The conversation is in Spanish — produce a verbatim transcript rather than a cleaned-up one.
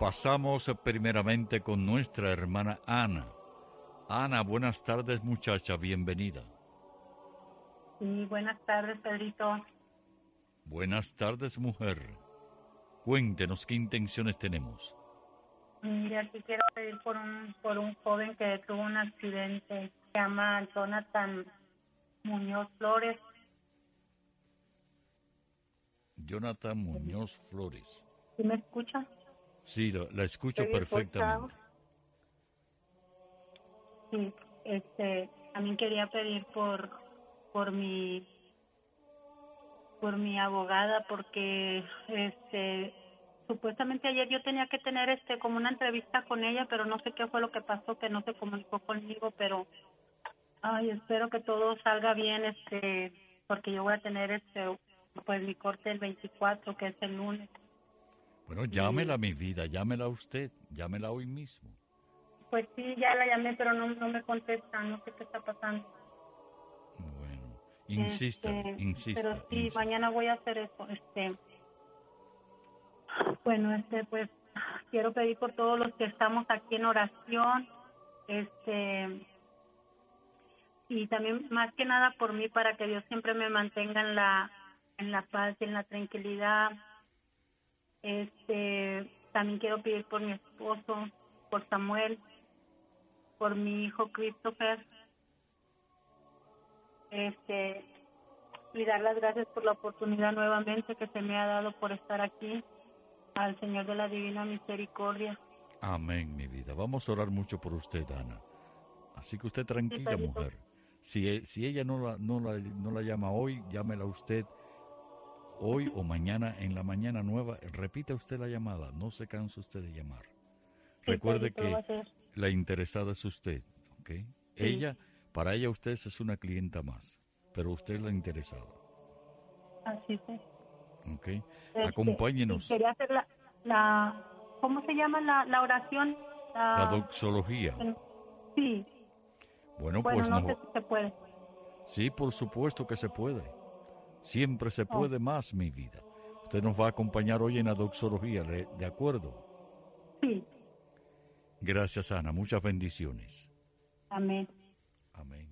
pasamos primeramente con nuestra hermana Ana. Ana, buenas tardes, muchacha, bienvenida. Sí, buenas tardes, Pedrito. Buenas tardes, mujer. Cuéntenos qué intenciones tenemos. Mire, aquí quiero pedir por un por un joven que tuvo un accidente. Se llama Jonathan Muñoz Flores. Jonathan Muñoz Flores. ¿Sí me escucha? Sí, la, la escucho ¿Estoy perfectamente. Sí, este, también quería pedir por por mi por mi abogada porque este supuestamente ayer yo tenía que tener este como una entrevista con ella, pero no sé qué fue lo que pasó, que no se comunicó conmigo, pero ay, espero que todo salga bien, este, porque yo voy a tener este pues mi corte el veinticuatro, que es el lunes. Bueno, llámela, mi vida, llámela usted, llámela hoy mismo. Pues sí, ya la llamé, pero no, no me contesta, no sé qué está pasando. Bueno, insista, Este, insista. Pero sí, insista. mañana voy a hacer eso. Este, bueno, este, pues quiero pedir por todos los que estamos aquí en oración, este, y también más que nada por mí, para que Dios siempre me mantenga en la, en la paz y en la tranquilidad. Este, también quiero pedir por mi esposo, por Samuel, por mi hijo Christopher, este, y dar las gracias por la oportunidad nuevamente que se me ha dado por estar aquí, al Señor de la Divina Misericordia. Amén, mi vida. Vamos a orar mucho por usted, Ana. Así que usted tranquila, Sí, mujer. Si, si ella no la, no, la, no la llama hoy, llámela usted hoy o mañana, en la mañana nueva. Repita usted la llamada, no se canse usted de llamar. Sí, Recuerde Pedrito, que la interesada es usted, ¿ok? Sí. Ella, para ella usted es una clienta más, pero usted es la interesada. Así es. ¿Ok? Este, Acompáñenos. Quería hacer la, la, ¿cómo se llama la, la oración? La, la doxología. Sí. Bueno, bueno pues no, no. sé si se puede. Sí, por supuesto que se puede. Siempre se puede oh. más, mi vida. Usted nos va a acompañar hoy en la doxología, ¿de acuerdo? Sí. Gracias, Ana. Muchas bendiciones. Amén. Amén.